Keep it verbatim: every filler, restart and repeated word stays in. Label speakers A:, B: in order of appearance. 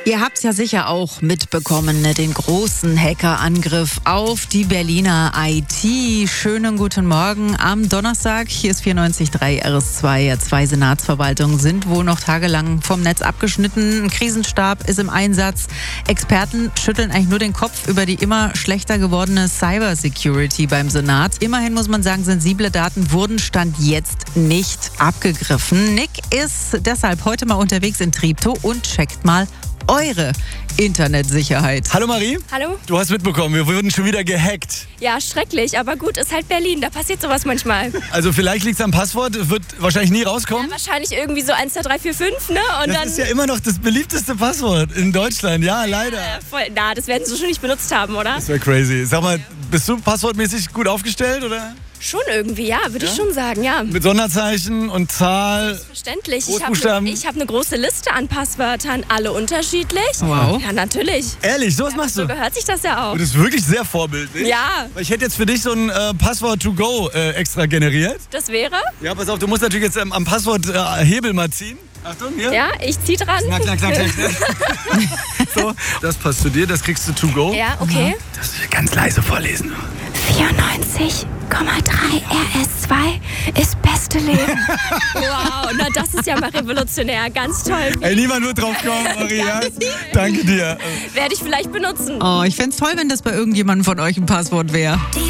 A: Ihr habt es ja sicher auch mitbekommen, ne? Den großen Hackerangriff auf die Berliner I T. Schönen guten Morgen am Donnerstag. Hier ist vierundneunzig Komma drei R S zwei. Zwei Senatsverwaltungen sind wohl noch tagelang vom Netz abgeschnitten. Ein Krisenstab ist im Einsatz. Experten schütteln eigentlich nur den Kopf über die immer schlechter gewordene Cybersecurity beim Senat. Immerhin muss man sagen, sensible Daten wurden Stand jetzt nicht abgegriffen. Nick ist deshalb heute mal unterwegs in Treptow und checkt mal eure Internetsicherheit.
B: Hallo Marie.
C: Hallo?
B: Du hast mitbekommen, wir wurden schon wieder gehackt.
C: Ja, schrecklich, aber gut, ist halt Berlin, da passiert sowas manchmal.
B: Also vielleicht liegt es am Passwort, wird wahrscheinlich nie rauskommen.
C: Ja, wahrscheinlich irgendwie so eins, zwei, drei, vier, fünf, ne? Und
B: das
C: dann,
B: ist ja immer noch das beliebteste Passwort in Deutschland, ja, leider.
C: äh, voll, na, das werden sie schon nicht benutzt haben, oder?
B: Das wäre crazy. Sag mal, bist du passwortmäßig gut aufgestellt, oder?
C: Schon irgendwie, ja, würde
B: Ja?
C: ich schon sagen, ja.
B: Mit Sonderzeichen und Zahl.
C: Verständlich. Ich habe
B: Großbuchstaben.
C: ne, hab eine große Liste an Passwörtern, alle unterschiedlich.
A: Wow.
C: Ja, natürlich.
B: Ehrlich, sowas machst
C: So
B: du?
C: gehört sich das ja auch.
B: Und das ist wirklich sehr vorbildlich.
C: Ja,
B: Weil ich hätte jetzt für dich so ein äh, Passwort to go äh, extra generiert.
C: das wäre.
B: Ja, pass auf, du musst natürlich jetzt ähm, am Passwort-Hebel äh, mal ziehen. Achtung, hier.
C: Ja, ich zieh dran.
B: Knack, knack, knack, knack. So, das passt zu dir, das kriegst du to go.
C: Ja, okay.
B: Das will ich ganz leise vorlesen.
C: vierundneunzig Komma drei R S zwei ist beste Leben. Wow, na das ist ja mal revolutionär. Ganz toll.
B: Ey, niemand wird drauf kommen, Maria. Danke dir.
C: Werde ich vielleicht benutzen.
A: Oh, ich fände es toll, wenn das bei irgendjemandem von euch ein Passwort wäre.
D: Die